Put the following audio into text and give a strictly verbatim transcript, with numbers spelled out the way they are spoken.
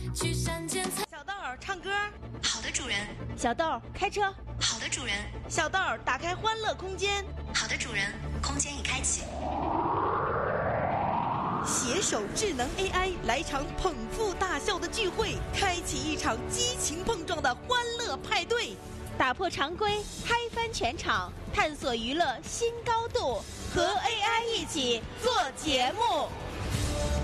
去山间采。 小豆儿唱歌。 好的，主人。 小豆儿开车。 好的，主人。 小豆儿打开欢乐空间。 好的，主人。空间已开启。 携手智能 A I 来场捧腹大笑的聚会，开启一场激情碰撞的欢乐派对， 打破常规，嗨翻全场，探索娱乐新高度，和 A I 一起做节目。